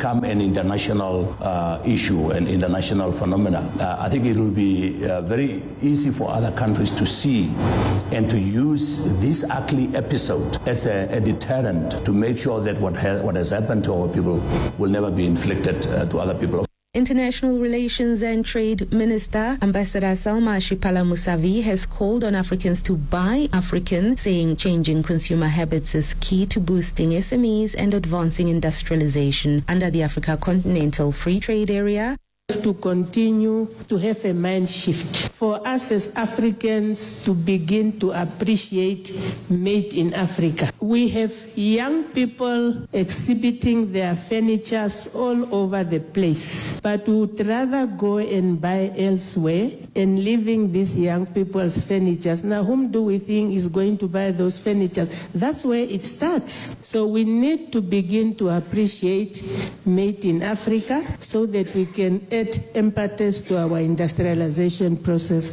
become an international issue, an international phenomena, I think it will be very easy for other countries to see and to use this ugly episode as a deterrent to make sure that what has happened to our people will never be inflicted to other people. International Relations and Trade Minister Ambassador Salma Shipala Musavi has called on Africans to buy African, saying changing consumer habits is key to boosting SMEs and advancing industrialization under the Africa Continental Free Trade Area. To continue to have a mind shift for us as Africans to begin to appreciate made in Africa. We have young people exhibiting their furnitures all over the place, but we would rather go and buy elsewhere and leaving these young people's furnitures. Now, whom do we think is going to buy those furnitures? That's where it starts. So we need to begin to appreciate made in Africa so that we can add impetus to our industrialization process.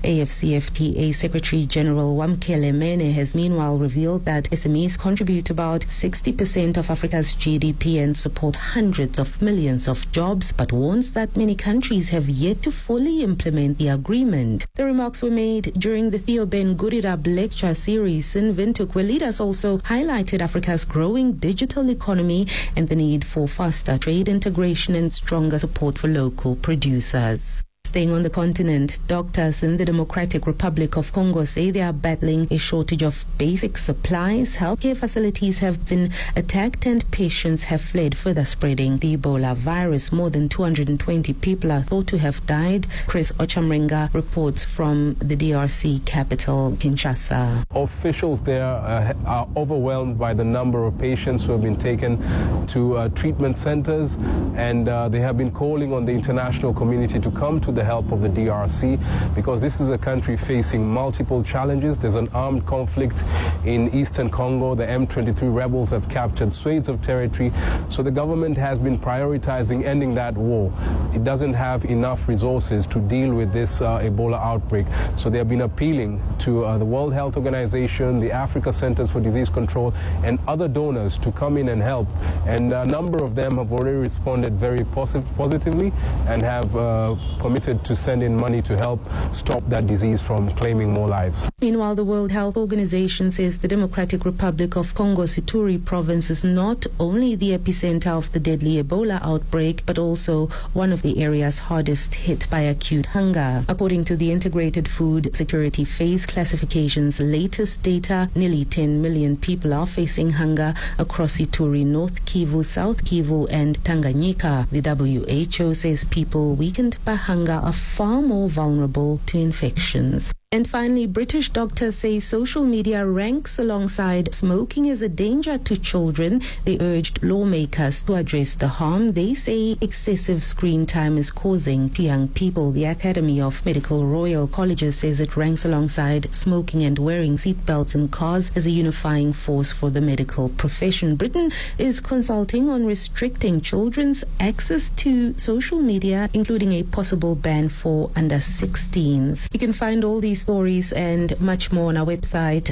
AFCFTA Secretary General Wamkele Mene has meanwhile revealed that SMEs contribute about 60% of Africa's GDP and support hundreds of millions of jobs, but warns that many countries have yet to fully implement the agreement. The remarks were made during the Theo Ben Gurirab lecture series in Windhoek, where leaders also highlighted Africa's growing digital economy and the need for faster trade integration and stronger support for local producers. Staying on the continent, doctors in the Democratic Republic of Congo say they are battling a shortage of basic supplies. Healthcare facilities have been attacked and patients have fled, further spreading the Ebola virus. More than 220 people are thought to have died. Chris Ochamrenga reports from the DRC capital, Kinshasa. Officials there are overwhelmed by the number of patients who have been taken to treatment centers, and they have been calling on the international community to come to the help of the DRC, because this is a country facing multiple challenges. There's an armed conflict in eastern Congo. The M23 rebels have captured swathes of territory. So the government has been prioritizing ending that war. It doesn't have enough resources to deal with this Ebola outbreak. So they have been appealing to the World Health Organization, the Africa Centers for Disease Control, and other donors to come in and help. And a number of them have already responded very positively and have committed to send in money to help stop that disease from claiming more lives. Meanwhile, the World Health Organization says the Democratic Republic of Congo's Ituri province is not only the epicenter of the deadly Ebola outbreak, but also one of the areas hardest hit by acute hunger. According to the Integrated Food Security Phase Classification's latest data, nearly 10 million people are facing hunger across Ituri, North Kivu, South Kivu, and Tanganyika. The WHO says people weakened by hunger are far more vulnerable to infections. And finally, British doctors say social media ranks alongside smoking as a danger to children. They urged lawmakers to address the harm they say excessive screen time is causing to young people. The Academy of Medical Royal Colleges says it ranks alongside smoking and wearing seatbelts in cars as a unifying force for the medical profession. Britain is consulting on restricting children's access to social media, including a possible ban for under 16s. You can find all these stories and much more on our website,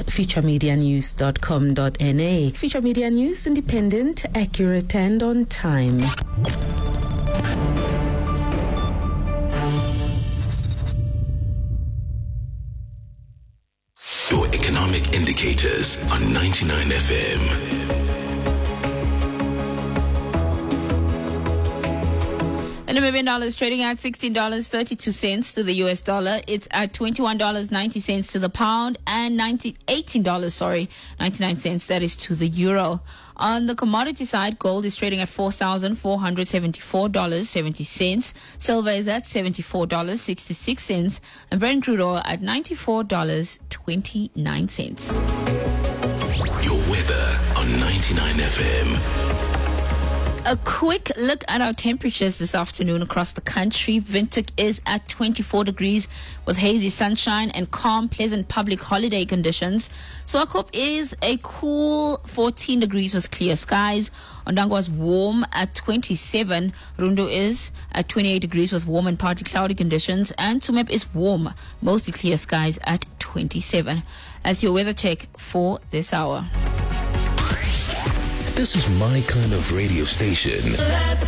futuremedianews.com.na. Future Media News, independent, accurate, and on time. Your economic indicators on 99 FM. The Namibian dollar is trading at $16.32 to the US dollar. It's at $21.90 to the pound and $99 that is to the euro. On the commodity side, gold is trading at $4,474.70. Silver is at $74.66, and Brent crude oil at $94.29. Your weather on 99 FM. A quick look at our temperatures this afternoon across the country. Windhoek is at 24 degrees with hazy sunshine and calm, pleasant public holiday conditions. Swakop is a cool 14 degrees with clear skies. Ondangwa is warm at 27. Rundu is at 28 degrees with warm and partly cloudy conditions. And Tsumeb is warm, mostly clear skies at 27. As your weather check for this hour. This is my kind of radio station.